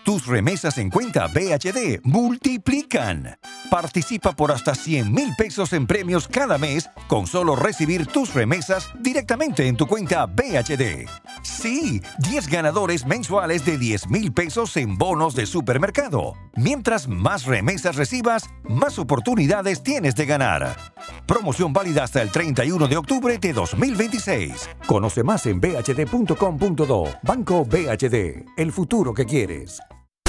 Tus remesas en cuenta BHD multiplican. Participa por hasta 100,000 pesos en premios cada mes con solo recibir tus remesas directamente en tu cuenta BHD. Sí, 10 ganadores mensuales de 10,000 pesos en bonos de supermercado. Mientras más remesas recibas, más oportunidades tienes de ganar. Promoción válida hasta el 31 de octubre de 2026. Conoce más en bhd.com.do. Banco BHD, el futuro que quieres.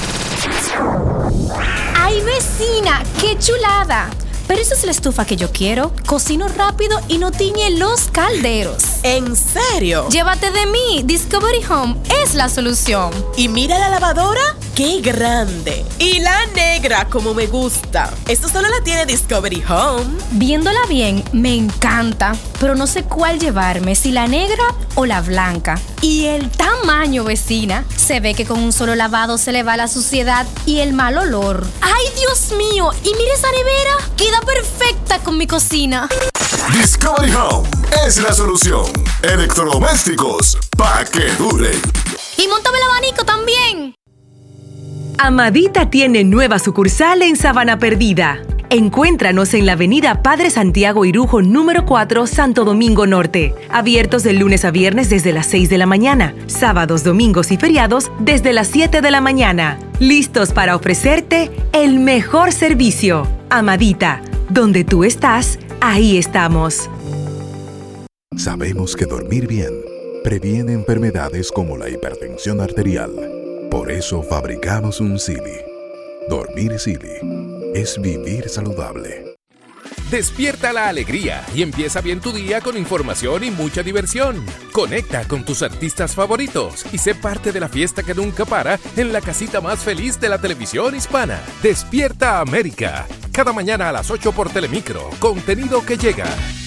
¡Ay, vecina! ¡Qué chulada! Pero esa es la estufa que yo quiero. Cocino rápido y no tiñe los calderos. ¿En serio? Llévate de mí. Discovery Home es la solución. Y mira la lavadora, ¡qué grande! Y la negra, como me gusta. Esto solo la tiene Discovery Home. Viéndola bien, me encanta. Pero no sé cuál llevarme, si la negra o la blanca. Y el tamaño, vecina. Se ve que con un solo lavado se le va la suciedad y el mal olor. ¡Ay, Dios mío! Y mira esa nevera. Queda perfecta con mi cocina. Discovery Home es la solución. Electrodomésticos pa' que duren. Y móntame el abanico también. Amadita tiene nueva sucursal en Sabana Perdida. Encuéntranos en la avenida Padre Santiago Irujo número 4, Santo Domingo Norte. Abiertos de lunes a viernes desde las 6 de la mañana. Sábados, domingos y feriados desde las 7 de la mañana. Listos para ofrecerte el mejor servicio. Amadita, donde tú estás, ahí estamos. Sabemos que dormir bien previene enfermedades como la hipertensión arterial. Por eso fabricamos un Silly. Dormir Silly es vivir saludable. Despierta la alegría y empieza bien tu día con información y mucha diversión. Conecta con tus artistas favoritos y sé parte de la fiesta que nunca para en la casita más feliz de la televisión hispana. Despierta América. Cada mañana a las 8 por Telemicro. Contenido que llega.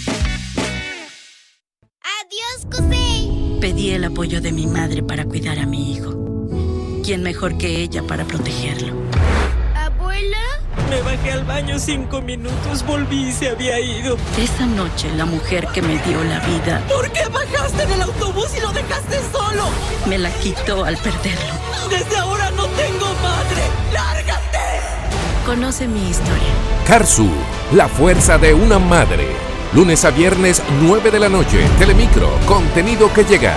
¡Adiós, José! Pedí el apoyo de mi madre para cuidar a mi hijo. ¿Quién mejor que ella para protegerlo? ¿Abuela? Me bajé al baño 5 minutos, volví y se había ido. Esa noche, la mujer que me dio la vida... ¿Por qué bajaste del autobús y lo dejaste solo? Me la quitó al perderlo. Desde ahora no tengo madre. ¡Lárgate! Conoce mi historia. Karsu, la fuerza de una madre. Lunes a viernes, 9 de la noche. Telemicro, contenido que llega.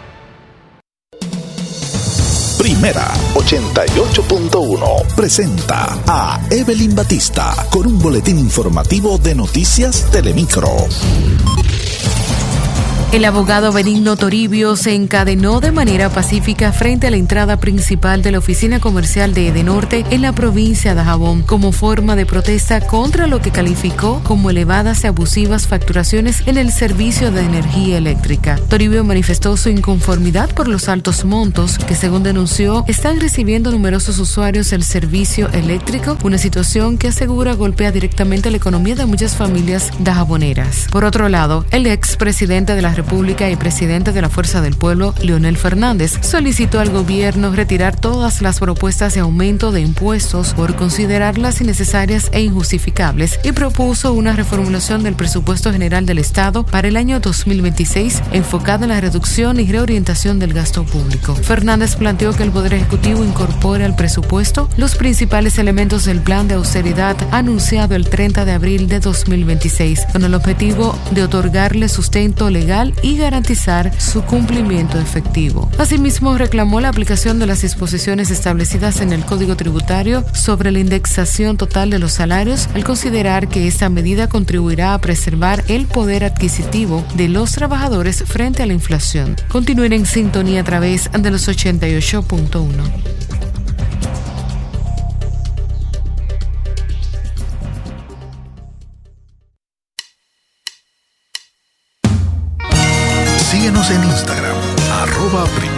Primera 88.1 presenta a Evelyn Batista con un boletín informativo de Noticias Telemicro. El abogado Benigno Toribio se encadenó de manera pacífica frente a la entrada principal de la oficina comercial de Edenorte en la provincia de Dajabón como forma de protesta contra lo que calificó como elevadas y abusivas facturaciones en el servicio de energía eléctrica. Toribio manifestó su inconformidad por los altos montos que, según denunció, están recibiendo numerosos usuarios del servicio eléctrico, una situación que asegura golpea directamente la economía de muchas familias dajaboneras. Por otro lado, el expresidente de la República y presidente de la Fuerza del Pueblo, Leonel Fernández, solicitó al gobierno retirar todas las propuestas de aumento de impuestos por considerarlas innecesarias e injustificables y propuso una reformulación del presupuesto general del Estado para el año 2026 enfocada en la reducción y reorientación del gasto público. Fernández planteó que el Poder Ejecutivo incorpore al presupuesto los principales elementos del plan de austeridad anunciado el 30 de abril de 2026, con el objetivo de otorgarle sustento legal y garantizar su cumplimiento efectivo. Asimismo, reclamó la aplicación de las disposiciones establecidas en el Código Tributario sobre la indexación total de los salarios, al considerar que esta medida contribuirá a preservar el poder adquisitivo de los trabajadores frente a la inflación. Continúen en sintonía a través de los 88.1. Síguenos en Instagram,